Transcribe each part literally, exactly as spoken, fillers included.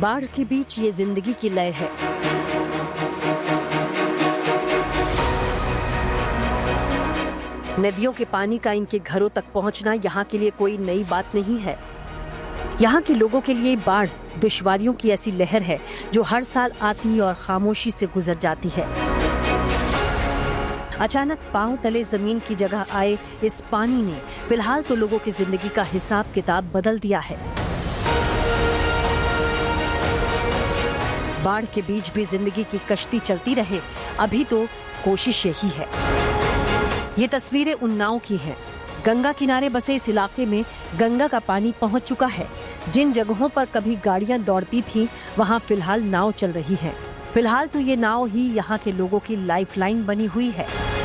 बाढ़ के बीच ये जिंदगी की लय है। नदियों के पानी का इनके घरों तक पहुंचना यहाँ के लिए कोई नई बात नहीं है। यहाँ के लोगों के लिए बाढ़ दुश्वारियों की ऐसी लहर है जो हर साल आती और खामोशी से गुजर जाती है। अचानक पांव तले जमीन की जगह आए इस पानी ने फिलहाल तो लोगों की जिंदगी का हिसाब किताब बदल दिया है। बाढ़ के बीच भी जिंदगी की कश्ती चलती रहे, अभी तो कोशिश यही है। ये तस्वीरें उन्नाव की हैं। गंगा किनारे बसे इस इलाके में गंगा का पानी पहुंच चुका है। जिन जगहों पर कभी गाड़ियां दौड़ती थीं, वहां फिलहाल नाव चल रही है। फिलहाल तो ये नाव ही यहाँ के लोगों की लाइफलाइन बनी हुई है।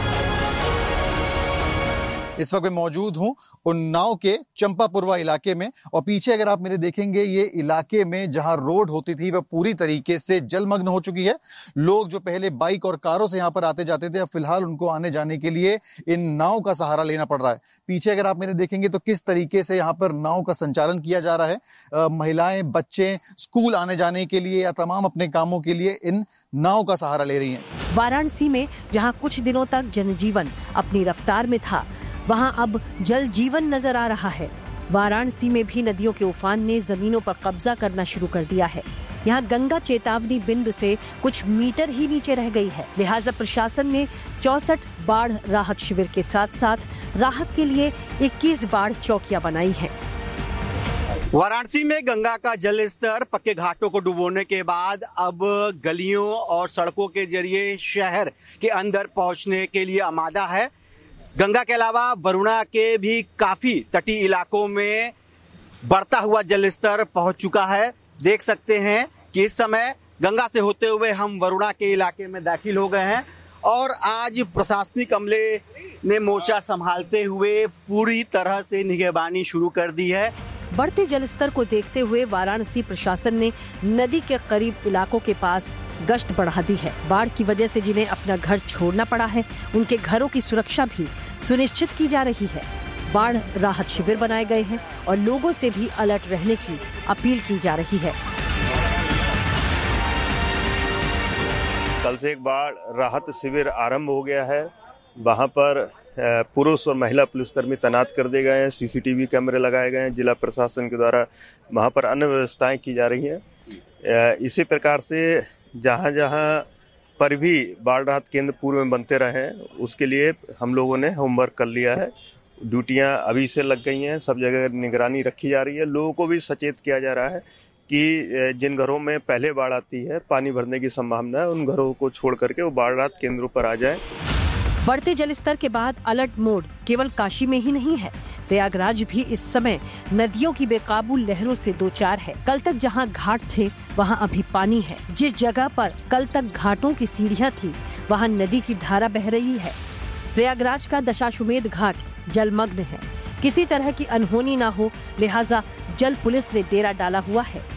इस वक्त मैं मौजूद हूं उन्नाव के चंपापुरवा इलाके में और पीछे अगर आप मेरे देखेंगे ये इलाके में जहां रोड होती थी वह पूरी तरीके से जलमग्न हो चुकी है। लोग जो पहले बाइक और कारों से यहां पर आते जाते थे, अब फिलहाल उनको आने जाने के लिए इन नाव का सहारा लेना पड़ रहा है। पीछे अगर आप मेरे देखेंगे तो किस तरीके से यहाँ पर नाव का संचालन किया जा रहा है। आ, महिलाएं, बच्चे स्कूल आने जाने के लिए या तमाम अपने कामों के लिए इन नाव का सहारा ले रही हैं। वाराणसी में जहां कुछ दिनों तक जनजीवन अपनी रफ्तार में था, वहां अब जल जीवन नजर आ रहा है। वाराणसी में भी नदियों के उफान ने जमीनों पर कब्जा करना शुरू कर दिया है। यहाँ गंगा चेतावनी बिंदु से कुछ मीटर ही नीचे रह गई है। लिहाजा प्रशासन ने चौसठ बाढ़ राहत शिविर के साथ साथ राहत के लिए इक्कीस बाढ़ चौकियां बनाई हैं। वाराणसी में गंगा का जल स्तर पक्के घाटों को डुबोने के बाद अब गलियों और सड़कों के जरिए शहर के अंदर पहुंचने के लिए आमादा है। गंगा के अलावा वरुणा के भी काफी तटीय इलाकों में बढ़ता हुआ जल स्तर पहुंच चुका है। देख सकते हैं कि इस समय गंगा से होते हुए हम वरुणा के इलाके में दाखिल हो गए हैं और आज प्रशासनिक अमले ने मोर्चा संभालते हुए पूरी तरह से निगहबानी शुरू कर दी है। बढ़ते जलस्तर को देखते हुए वाराणसी प्रशासन ने नदी के करीब इलाकों के पास गश्त बढ़ा दी है। बाढ़ की वजह से जिन्हें अपना घर छोड़ना पड़ा है, उनके घरों की सुरक्षा भी सुनिश्चित की जा रही है। बाढ़ राहत शिविर बनाए गए हैं और लोगों से भी अलर्ट रहने की अपील की जा रही है। कल से एक बाढ़ राहत शिविर आरंभ हो गया है। वहां पर पुरुष और महिला पुलिसकर्मी तैनात कर दिए गए हैं, सीसीटीवी कैमरे लगाए गए हैं। जिला प्रशासन के द्वारा वहां पर अन्य व्यवस्थाएं की जा रही हैं। इसी प्रकार से जहां जहां पर भी बाढ़ राहत केंद्र पूर्व में बनते रहे, उसके लिए हम लोगों ने होमवर्क कर लिया है। ड्यूटियां अभी से लग गई हैं, सब जगह निगरानी रखी जा रही है। लोगों को भी सचेत किया जा रहा है कि जिन घरों में पहले बाढ़ आती है, पानी भरने की संभावना है, उन घरों को छोड़ करके वो बाढ़ राहत केंद्रों पर आ जाए। बढ़ते जलस्तर के बाद अलर्ट मोड केवल काशी में ही नहीं है, प्रयागराज भी इस समय नदियों की बेकाबू लहरों से दो चार है। कल तक जहां घाट थे वहां अभी पानी है। जिस जगह पर कल तक घाटों की सीढ़ियां थी, वहां नदी की धारा बह रही है। प्रयागराज का दशाश्वमेध घाट जलमग्न है। किसी तरह की अनहोनी ना हो, लिहाजा जल पुलिस ने डेरा डाला हुआ है।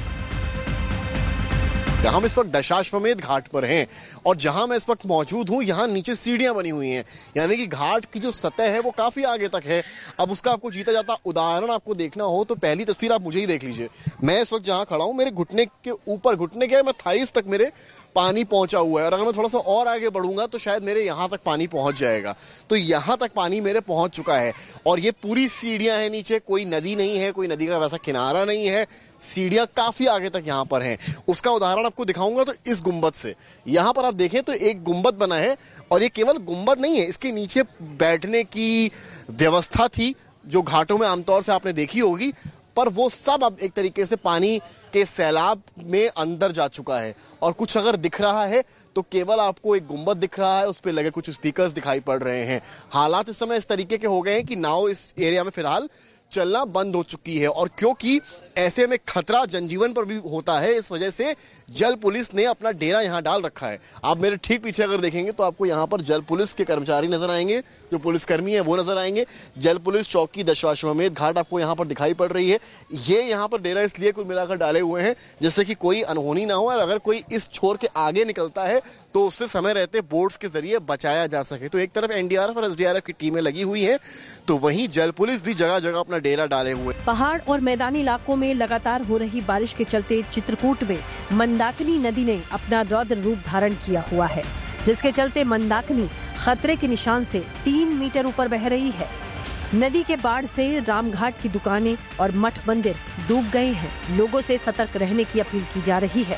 हम इस वक्त दशाश्वमेध घाट पर हैं और जहां मैं इस वक्त मौजूद हूं, यहां नीचे सीढ़ियां बनी हुई हैं, यानी कि घाट की जो सतह है वो काफी आगे तक है। अब उसका आपको जीता जाता उदाहरण आपको देखना हो तो पहली तस्वीर आप मुझे ही देख लीजिए। मैं इस वक्त जहां खड़ा हूं, मेरे घुटने के ऊपर, घुटने के मैं थाईस तक मेरे पानी पहुंचा हुआ है और अगर मैं थोड़ा सा और आगे बढ़ूंगा तो शायद मेरे यहाँ तक पानी पहुंच जाएगा। तो यहाँ तक पानी मेरे पहुंच चुका है और ये पूरी सीढ़ियां हैं नीचे। कोई नदी नहीं है, कोई नदी का वैसा किनारा नहीं है, सीढ़ियां काफी आगे तक यहाँ पर हैं। उसका उदाहरण आपको दिखाऊंगा तो इस गुंबद से। यहाँ पर आप देखें तो एक गुंबद बना है और ये केवल गुंबद नहीं है, इसके नीचे बैठने की व्यवस्था थी जो घाटों में आमतौर से आपने देखी होगी, पर वो सब अब एक तरीके से पानी के सैलाब में अंदर जा चुका है। और कुछ अगर दिख रहा है तो केवल आपको एक गुंबद दिख रहा है, उस पे लगे कुछ स्पीकर्स दिखाई पड़ रहे हैं। हालात इस समय इस तरीके के हो गए हैं कि नाव इस एरिया में फिलहाल चलना बंद हो चुकी है और क्योंकि ऐसे में खतरा जनजीवन पर भी होता है, इस वजह से जल पुलिस ने अपना डेरा यहाँ डाल रखा है। आप मेरे ठीक पीछे अगर देखेंगे तो आपको यहाँ पर जल पुलिस के कर्मचारी नजर आएंगे, जो पुलिसकर्मी हैं वो नजर आएंगे। जल पुलिस चौकी दशाश्वमेध घाट आपको यहाँ पर दिखाई पड़ रही है। ये यहाँ पर डेरा इसलिए कुल मिलाकर डाले हुए हैं जिससे कि कोई अनहोनी ना हो और अगर कोई इस छोर के आगे निकलता है तो उससे समय रहते बोट्स के जरिए बचाया जा सके। तो एक तरफ एनडीआरएफ और एसडीआरएफ की टीमें लगी हुई है तो वहीं जल पुलिस भी जगह जगह अपना डेरा डाले हुए। पहाड़ और मैदानी इलाकों में में लगातार हो रही बारिश के चलते चित्रकूट में मंदाकिनी नदी ने अपना रौद्र रूप धारण किया हुआ है, जिसके चलते मंदाकिनी खतरे के निशान से तीन मीटर ऊपर बह रही है। नदी के बाढ़ से रामघाट की दुकानें और मठ मंदिर डूब गए हैं। लोगों से सतर्क रहने की अपील की जा रही है।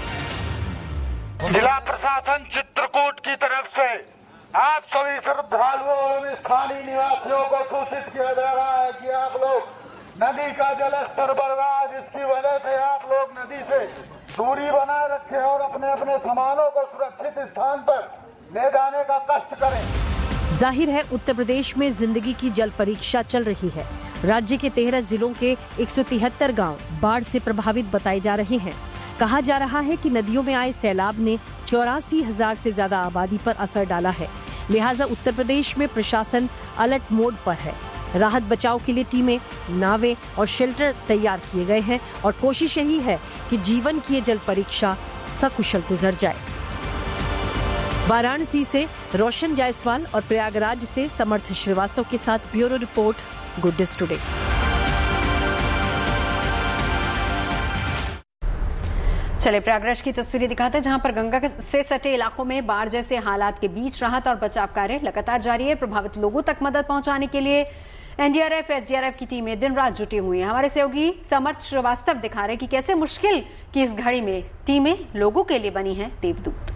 जिला प्रशासन चित्रकूट की तरफ से आप सभी श्रद्धालुओं एवं स्थानीय निवासियों को सूचित किया जा रहा है कि आप लोग नदी का जलस्तर बढ़ रहा है, जिसकी वजह से आप लोग नदी से दूरी बनाए रखें और अपने अपने सामानों को सुरक्षित स्थान पर ले जाने का कष्ट करें। जाहिर है उत्तर प्रदेश में जिंदगी की जल परीक्षा चल रही है। राज्य के तेरह जिलों के एक सौ तिहत्तर गाँव बाढ़ से प्रभावित बताए जा रहे हैं। कहा जा रहा है कि नदियों में आए सैलाब ने चौरासी हजार से ज्यादा आबादी पर असर डाला है। लिहाजा उत्तर प्रदेश में प्रशासन अलर्ट मोड पर है। राहत बचाव के लिए टीमें, नावें और शेल्टर तैयार किए गए हैं और कोशिश यही है कि जीवन की ये जल परीक्षा सकुशल गुजर जाए। वाराणसी से रोशन जायसवाल और प्रयागराज से समर्थ श्रीवास्तव के साथ bureau report, good news today. चले प्रयागराज की तस्वीरें दिखाते हैं, जहां पर गंगा से सटे इलाकों में बाढ़ जैसे हालात के बीच राहत और बचाव कार्य लगातार जारी है। प्रभावित लोगों तक मदद पहुंचाने के लिए एनडीआरएफ, एसडीआरएफ की टीमें दिन रात जुटी हुई हैं। हमारे सहयोगी समर्थ श्रीवास्तव दिखा रहे कि कैसे मुश्किल की इस घड़ी में टीमें लोगों के लिए बनी हैं देवदूत।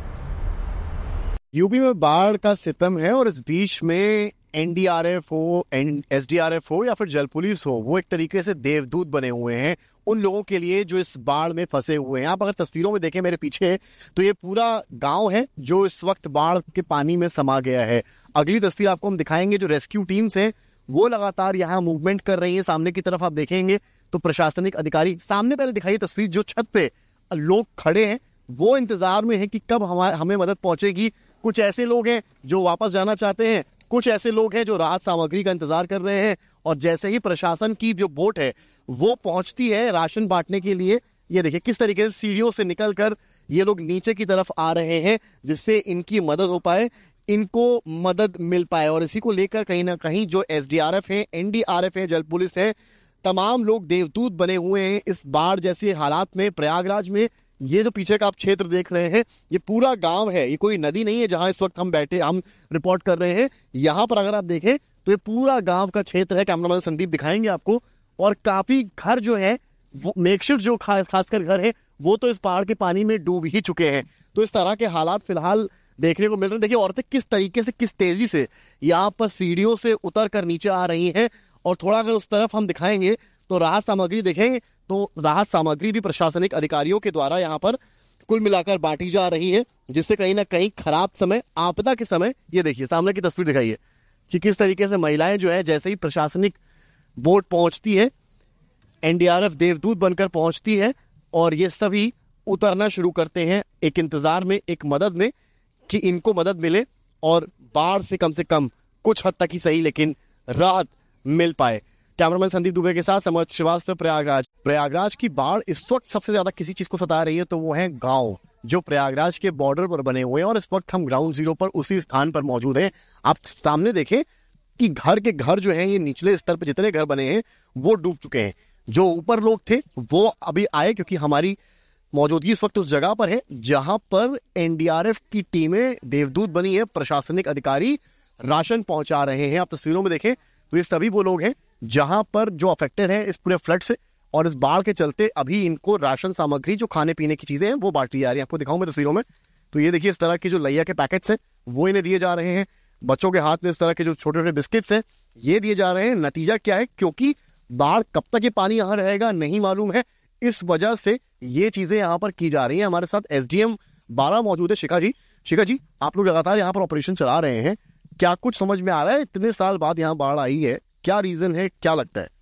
यूपी में बाढ़ का सितम है और इस बीच में एनडीआरएफ हो, एसडीआरएफ हो या फिर जल पुलिस हो, वो एक तरीके से देवदूत बने हुए हैं उन लोगों के लिए जो इस बाढ़ में फंसे हुए हैं। आप अगर तस्वीरों में देखें मेरे पीछे, तो ये पूरा गांव है जो इस वक्त बाढ़ के पानी में समा गया है। अगली तस्वीर आपको हम दिखाएंगे। जो रेस्क्यू टीम्स हैं वो लगातार यहाँ मूवमेंट कर रही है। सामने की तरफ आप देखेंगे तो प्रशासनिक अधिकारी, सामने पहले दिखाई तस्वीर, जो छत पे लोग खड़े हैं वो इंतजार में है कि कब हमारे हमें मदद पहुंचेगी। कुछ ऐसे लोग हैं जो वापस जाना चाहते हैं, कुछ ऐसे लोग हैं जो राहत सामग्री का इंतजार कर रहे हैं। और जैसे ही प्रशासन की जो बोट है वो पहुंचती है राशन बांटने के लिए, ये देखिए किस तरीके से सीढ़ियों से निकलकर ये लोग नीचे की तरफ आ रहे हैं, जिससे इनकी मदद हो पाए, इनको मदद मिल पाए। और इसी को लेकर कहीं ना कहीं जो एसडीआरएफ है, एनडीआरएफ है, जल पुलिस है, तमाम लोग देवदूत बने हुए हैं इस बाढ़ जैसे हालात में। प्रयागराज में ये जो पीछे का आप क्षेत्र देख रहे हैं, ये पूरा गांव है, ये कोई नदी नहीं है जहां इस वक्त हम बैठे हम रिपोर्ट कर रहे हैं। यहाँ पर अगर आप देखें तो ये पूरा गांव का क्षेत्र है। कैमरामैन संदीप दिखाएंगे आपको। और काफी घर जो है वो मेकशिफ्ट जो खास खासकर घर है वो तो इस पहाड़ के पानी में डूब ही चुके हैं। तो इस तरह के हालात फिलहाल देखने को मिल रहे हैं। देखिए औरतें किस तरीके से, किस तेजी से यहाँ पर सीढ़ियों से उतर कर नीचे आ रही हैं। और थोड़ा अगर उस तरफ हम दिखाएंगे तो राहत सामग्री देखेंगे तो राहत सामग्री भी प्रशासनिक अधिकारियों के द्वारा यहाँ पर कुल मिलाकर बांटी जा रही है, जिससे कहीं ना कहीं खराब समय, आपदा के समय, ये देखिए सामने की तस्वीर दिखाइए कि किस तरीके से महिलाएं जो है जैसे ही प्रशासनिक बोट पहुंचती है, एनडीआरएफ देवदूत बनकर पहुंचती है और ये सभी उतरना शुरू करते हैं एक इंतजार में, एक मदद में कि इनको मदद मिले और बाढ़ से कम से कम कुछ हद तक ही सही लेकिन राहत मिल पाए। कैमरामैन संदीप दुबे के साथ समर्थ श्रीवास्तव, प्रयागराज। प्रयागराज की बाढ़ इस वक्त सबसे ज्यादा किसी चीज को सता रही है तो वो है गांव जो प्रयागराज के बॉर्डर पर बने हुए हैं। और इस वक्त हम ग्राउंड जीरो पर उसी स्थान पर मौजूद हैं। आप सामने देखें कि घर के घर जो हैं, ये निचले स्तर पर जितने घर बने हैं वो डूब चुके हैं। जो ऊपर लोग थे वो अभी आए क्योंकि हमारी मौजूदगी इस वक्त उस जगह पर है जहां पर एनडीआरएफ की टीमें देवदूत बनी है। प्रशासनिक अधिकारी राशन पहुंचा रहे हैं। आप तस्वीरों में देखें तो ये सभी वो लोग हैं जहां पर जो अफेक्टेड है इस पूरे फ्लड से और इस बाढ़ के चलते अभी इनको राशन सामग्री, जो खाने पीने की चीजें हैं वो बांटी जा रही है। आपको दिखाऊं मैं तस्वीरों में तो ये देखिए इस तरह की जो लैया के पैकेट्स हैं वो इन्हें दिए जा रहे हैं। बच्चों के हाथ में इस तरह के जो छोटे छोटे बिस्किट्स हैं ये दिए जा रहे हैं। नतीजा क्या है, क्योंकि बाढ़ कब तक ये पानी यहाँ रहेगा नहीं मालूम है, इस वजह से ये चीजें यहाँ पर की जा रही है। हमारे साथ एसडीएम बारह मौजूद है, शिखा जी। शिखा जी, आप लोग लगातार यहाँ पर ऑपरेशन चला रहे हैं, क्या कुछ समझ में आ रहा है? इतने साल बाद यहाँ बाढ़ आई है, क्या रीजन है, क्या लगता है?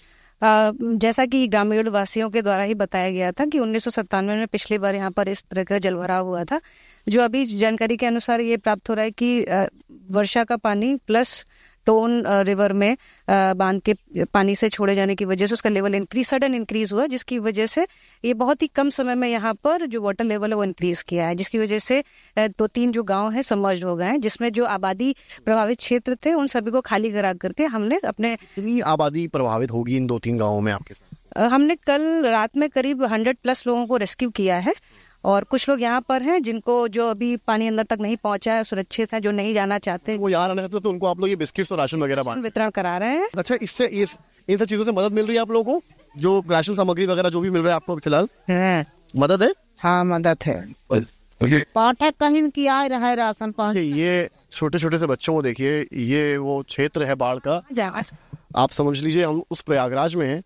आ, जैसा कि ग्रामीण वासियों के द्वारा ही बताया गया था कि उन्नीस सौ सत्तानवे में पिछली बार यहाँ पर इस तरह का जलभराव हुआ था। जो अभी जानकारी के अनुसार ये प्राप्त हो रहा है कि वर्षा का पानी प्लस टोन रिवर में बांध के पानी से छोड़े जाने की वजह से उसका लेवल इंक्रीज सडन इंक्रीज हुआ, जिसकी वजह से ये बहुत ही कम समय में यहाँ पर जो वाटर लेवल है वो इंक्रीज किया है, जिसकी वजह से दो तीन जो गांव है सबमर्ज हो गए हैं, जिसमें जो आबादी प्रभावित क्षेत्र थे उन सभी को खाली करा करके हमने अपने कितनी आबादी प्रभावित होगी इन दो तीन गाँवों में आपके साथ? हमने कल रात में करीब हंड्रेड प्लस लोगों को रेस्क्यू किया है और कुछ लोग यहाँ पर हैं जिनको जो अभी पानी अंदर तक नहीं पहुंचा है, सुरक्षित है, जो नहीं जाना चाहते वो यहाँ रहने रहते तो उनको आप लोग ये बिस्किट्स और राशन वगैरह वितरण करा रहे हैं। अच्छा, इससे इस इन सब चीजों से मदद मिल रही है आप लोगों को? जो राशन सामग्री वगैरह जो भी मिल रहा है आपको फिलहाल मदद है? हाँ मदद है। पाठक कहीं किया रहा है राशन पानी। ये छोटे छोटे से बच्चों को देखिए, ये वो क्षेत्र है बाढ़ का, आप समझ लीजिए हम उस प्रयागराज में हैं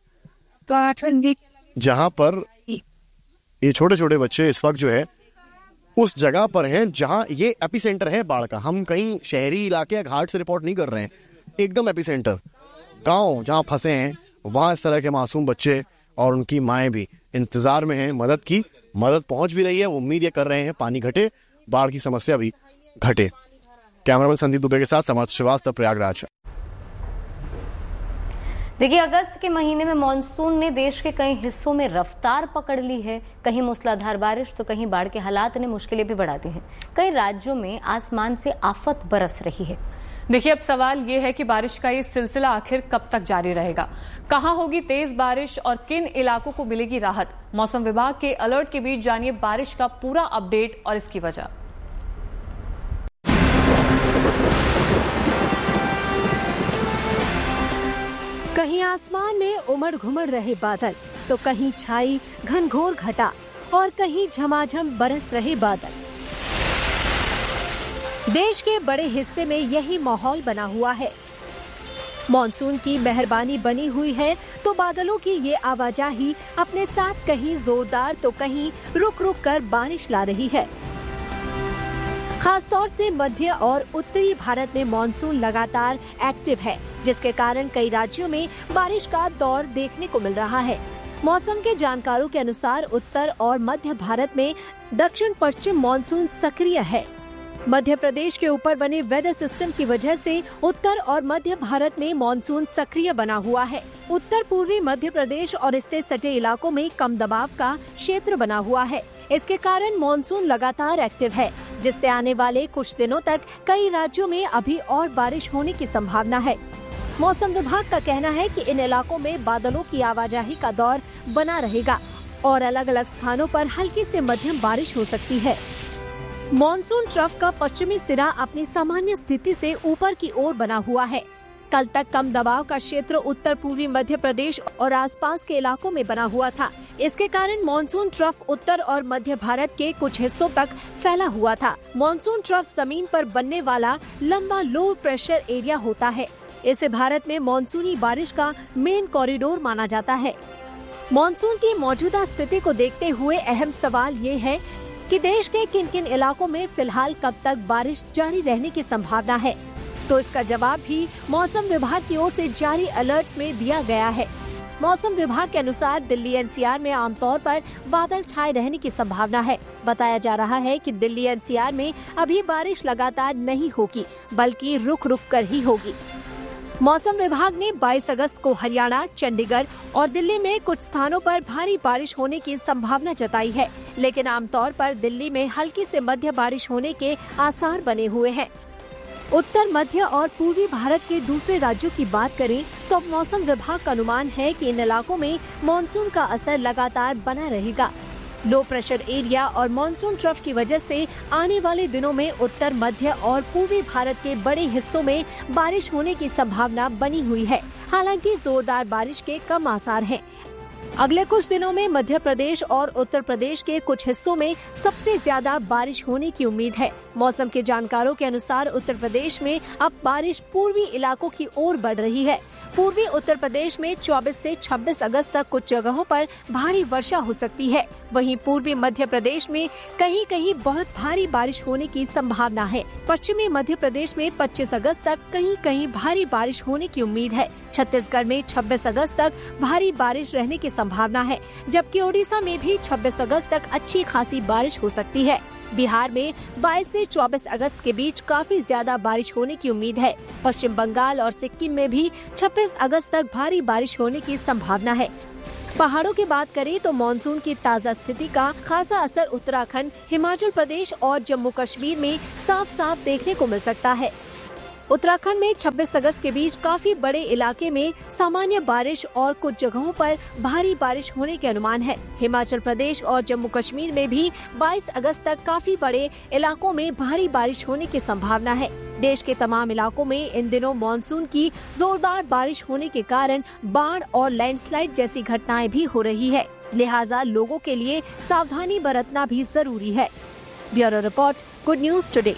जहाँ पर ये छोटे छोटे बच्चे इस वक्त जो है उस जगह पर हैं जहाँ ये एपिसेंटर है बाढ़ का। हम कहीं शहरी इलाके या घाट से रिपोर्ट नहीं कर रहे हैं, एकदम एपिसेंटर गांव जहाँ फंसे हैं वहाँ इस तरह के मासूम बच्चे और उनकी माएँ भी इंतजार में हैं मदद की। मदद पहुंच भी रही है, वो उम्मीद ये कर रहे हैं पानी घटे, बाढ़ की समस्या भी घटे। कैमरामैन संदीप दुबे के साथ समाज श्रीवास्तव, प्रयागराज। देखिए, अगस्त के महीने में मॉनसून ने देश के कई हिस्सों में रफ्तार पकड़ ली है। कहीं मूसलाधार बारिश तो कहीं बाढ़ के हालात ने मुश्किलें भी बढ़ा दी हैं। कई राज्यों में आसमान से आफत बरस रही है। देखिए, अब सवाल ये है कि बारिश का ये सिलसिला आखिर कब तक जारी रहेगा, कहां होगी तेज बारिश और किन इलाकों को मिलेगी राहत। मौसम विभाग के अलर्ट के बीच जानिए बारिश का पूरा अपडेट और इसकी वजह। कहीं आसमान में उमड़ घुमड़ रहे बादल तो कहीं छाई घनघोर घटा और कहीं झमाझम बरस रहे बादल। देश के बड़े हिस्से में यही माहौल बना हुआ है। मॉनसून की मेहरबानी बनी हुई है तो बादलों की ये आवाजाही अपने साथ कहीं जोरदार तो कहीं रुक रुक कर बारिश ला रही है। खासतौर से मध्य और उत्तरी भारत में मॉनसून लगातार एक्टिव है, जिसके कारण कई राज्यों में बारिश का दौर देखने को मिल रहा है। मौसम के जानकारों के अनुसार उत्तर और मध्य भारत में दक्षिण पश्चिम मॉनसून सक्रिय है। मध्य प्रदेश के ऊपर बने वेदर सिस्टम की वजह से उत्तर और मध्य भारत में मॉनसून सक्रिय बना हुआ है। उत्तर पूर्वी मध्य प्रदेश और इससे सटे इलाकों में कम दबाव का क्षेत्र बना हुआ है। इसके कारण मॉनसून लगातार एक्टिव है, जिससे आने वाले कुछ दिनों तक कई राज्यों में अभी और बारिश होने की संभावना है। मौसम विभाग का कहना है कि इन इलाकों में बादलों की आवाजाही का दौर बना रहेगा और अलग अलग स्थानों पर हल्की से मध्यम बारिश हो सकती है। मॉनसून ट्रफ का पश्चिमी सिरा अपनी सामान्य स्थिति से ऊपर की ओर बना हुआ है। कल तक कम दबाव का क्षेत्र उत्तर पूर्वी मध्य प्रदेश और आसपास के इलाकों में बना हुआ था। इसके कारण मॉनसून ट्रफ उत्तर और मध्य भारत के कुछ हिस्सों तक फैला हुआ था। मॉनसून ट्रफ जमीन पर बनने वाला लंबा लो प्रेशर एरिया होता है। इसे भारत में मॉनसूनी बारिश का मेन कॉरिडोर माना जाता है। मॉनसून की मौजूदा स्थिति को देखते हुए अहम सवाल ये है कि देश के किन किन इलाकों में फिलहाल कब तक बारिश जारी रहने की संभावना है, तो इसका जवाब भी मौसम विभाग की ओर से जारी अलर्ट्स में दिया गया है। मौसम विभाग के अनुसार दिल्ली एनसीआर में आमतौर पर बादल छाए रहने की संभावना है। बताया जा रहा है कि दिल्ली एनसीआर में अभी बारिश लगातार नहीं होगी, बल्कि रुक रुक कर ही होगी। मौसम विभाग ने बाईस अगस्त को हरियाणा, चंडीगढ़ और दिल्ली में कुछ स्थानों पर भारी बारिश होने की संभावना जताई है, लेकिन आमतौर पर दिल्ली में हल्की से मध्य बारिश होने के आसार बने हुए हैं। उत्तर मध्य और पूर्वी भारत के दूसरे राज्यों की बात करें तो मौसम विभाग का अनुमान है कि इन इलाकों में मॉनसून का असर लगातार बना रहेगा। लो प्रेशर एरिया और मॉनसून ट्रफ की वजह से आने वाले दिनों में उत्तर मध्य और पूर्वी भारत के बड़े हिस्सों में बारिश होने की संभावना बनी हुई है। हालांकि जोरदार बारिश के कम आसार हैं। अगले कुछ दिनों में मध्य प्रदेश और उत्तर प्रदेश के कुछ हिस्सों में सबसे ज्यादा बारिश होने की उम्मीद है। मौसम के जानकारों के अनुसार उत्तर प्रदेश में अब बारिश पूर्वी इलाकों की ओर बढ़ रही है। पूर्वी उत्तर प्रदेश में चौबीस से छब्बीस अगस्त तक कुछ जगहों पर भारी वर्षा हो सकती है। वहीं पूर्वी मध्य प्रदेश में कहीं कहीं बहुत भारी बारिश होने की संभावना है। पश्चिमी मध्य प्रदेश में पच्चीस अगस्त तक कहीं कहीं भारी बारिश होने की उम्मीद है। छत्तीसगढ़ में छब्बीस अगस्त तक भारी बारिश रहने की संभावना है, जबकि ओडिशा में भी छब्बीस अगस्त तक अच्छी खासी बारिश हो सकती है। बिहार में बाईस से चौबीस अगस्त के बीच काफी ज्यादा बारिश होने की उम्मीद है। पश्चिम बंगाल और सिक्किम में भी छब्बीस अगस्त तक भारी बारिश होने की संभावना है। पहाड़ों की बात करें तो मानसून की ताज़ा स्थिति का खासा असर उत्तराखंड, हिमाचल प्रदेश और जम्मू कश्मीर में साफ साफ देखने को मिल सकता है। उत्तराखंड में छब्बीस अगस्त के बीच काफी बड़े इलाके में सामान्य बारिश और कुछ जगहों पर भारी बारिश होने के अनुमान है। हिमाचल प्रदेश और जम्मू कश्मीर में भी बाईस अगस्त तक काफी बड़े इलाकों में भारी बारिश होने की संभावना है। देश के तमाम इलाकों में इन दिनों मानसून की जोरदार बारिश होने के कारण बाढ़ और लैंडस्लाइड जैसी घटनाएं भी हो रही है, लिहाजा लोगों के लिए सावधानी बरतना भी जरूरी है। Bureau report, good news today.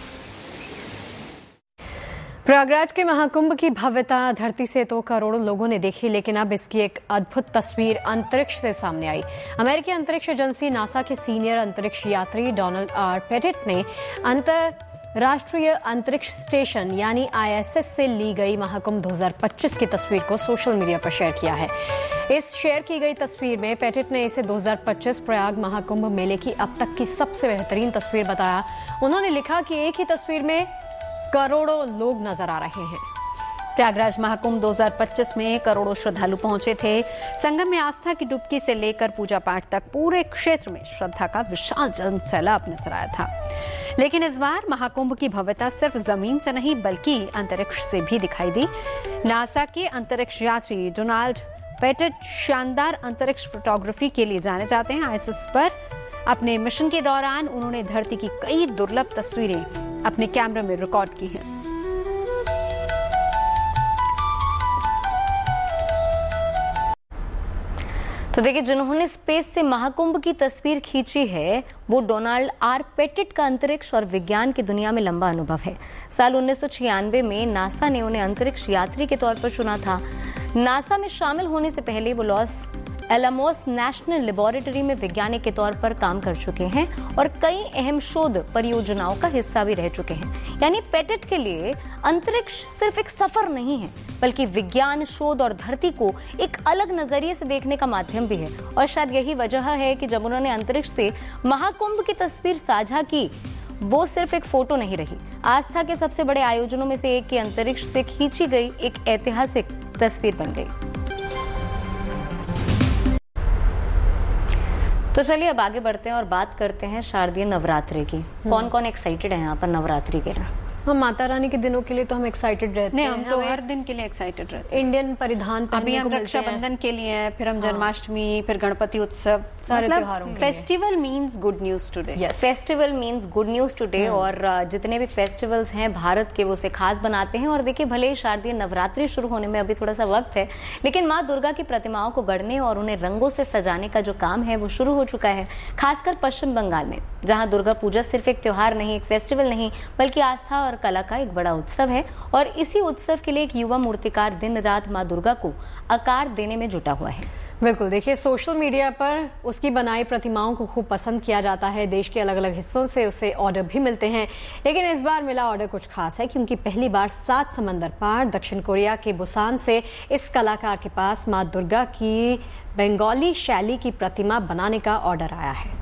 Prayagraj के महाकुंभ की भव्यता धरती से तो करोड़ों लोगं ने देखी, लेकिन अब इसकी एक अद्भुत तस्वीर अंतरिक्ष से सामने आई। अमेरिकी अंतरिक्ष एजेंसी नासा के सीनियर अंतरिक्ष यात्री डोनाल्ड आर पेटिट ने अंतरराष्ट्रीय अंतरिक्ष स्टेशन यानी आई एस एस से ली गई महाकुंभ दो हज़ार पच्चीस की तस्वीर को सोशल मीडिया पर शेयर किया है। इस शेयर की गई तस्वीर में पेटिट ने इसे दो हज़ार पच्चीस प्रयाग महाकुंभ मेले की अब तक की सबसे बेहतरीन तस्वीर बताया। उन्होंने लिखा कि एक ही तस्वीर में करोड़ों लोग नजर आ रहे हैं। प्रयागराज महाकुंभ दो हज़ार पच्चीस में करोड़ों श्रद्धालु पहुंचे थे। संगम में आस्था की डुबकी से लेकर पूजा पाठ तक पूरे क्षेत्र में श्रद्धा का विशाल जन सैलाब नजर आया था। लेकिन इस बार महाकुंभ की भव्यता सिर्फ जमीन से नहीं बल्कि अंतरिक्ष से भी दिखाई दी। नासा के अंतरिक्ष यात्री डोनाल्ड पेटिट शानदार अंतरिक्ष फोटोग्राफी के लिए जाने जाते हैं। आई एस एस पर अपने मिशन के दौरान उन्होंने धरती की कई दुर्लभ तस्वीरें अपने कैमरे में रिकॉर्ड की हैं। तो देखिए, जिन्होंने स्पेस से महाकुंभ की तस्वीर खींची है वो डोनाल्ड आर पेटिट का अंतरिक्ष और विज्ञान की दुनिया में लंबा अनुभव है। साल उन्नीस सौ छियानवे में नासा ने उन्हें अंतरिक्ष यात्री के तौर पर चुना था। नासा में शामिल होने से पहले वो लॉस एलामोस नेशनल लेबोरेटरी में वैज्ञानिक के तौर पर काम कर चुके हैं और कई अहम शोध परियोजनाओं का हिस्सा भी रह चुके हैं। यानी पेटिट के लिए अंतरिक्ष सिर्फ एक सफर नहीं है बल्कि विज्ञान, शोध और धरती को एक अलग नजरिए से देखने का माध्यम भी है। और शायद यही वजह है कि जब उन्होंने अंतरिक्ष से महाकुंभ की तस्वीर साझा की, वो सिर्फ एक फोटो नहीं रही, आस्था के सबसे बड़े आयोजनों में से एक की अंतरिक्ष से खींची गई एक ऐतिहासिक तस्वीर बन गई। तो चलिए अब आगे बढ़ते हैं और बात करते हैं शारदीय नवरात्रि की। कौन कौन एक्साइटेड है यहाँ पर नवरात्रि के लिए? हम माता रानी के दिनों के लिए तो हम एक्साइटेड रहते नहीं, हैं। हम तो हर दिन के लिए एक्साइटेड रहते हैं। इंडियन परिधान अभी हम रक्षाबंधन के लिए हैं, फिर हम जन्माष्टमी, फिर गणपति उत्सव, सारे मतलब त्योहारों festival means good news today. Festival means good news today. और जितने भी फेस्टिवल्स हैं भारत के वो उसे खास बनाते हैं। और देखिए, भले ही शारदीय नवरात्रि शुरू होने में अभी थोड़ा सा वक्त है, लेकिन माँ दुर्गा की प्रतिमाओं को गढ़ने और उन्हें रंगों से सजाने का जो काम है वो शुरू हो चुका है। खासकर पश्चिम बंगाल में, जहाँ दुर्गा पूजा सिर्फ एक त्योहार नहीं, एक फेस्टिवल नहीं, बल्कि आस्था और कला का एक बड़ा उत्सव है। और इसी उत्सव के लिए एक युवा मूर्तिकार दिन रात माँ दुर्गा को आकार देने में जुटा हुआ है। बिल्कुल, देखिए सोशल मीडिया पर उसकी बनाई प्रतिमाओं को खूब पसंद किया जाता है। देश के अलग अलग हिस्सों से उसे ऑर्डर भी मिलते हैं। लेकिन इस बार मिला ऑर्डर कुछ खास है, क्योंकि पहली बार सात समंदर पार दक्षिण कोरिया के बुसान से इस कलाकार के पास माँ दुर्गा की बंगाली शैली की प्रतिमा बनाने का ऑर्डर आया है।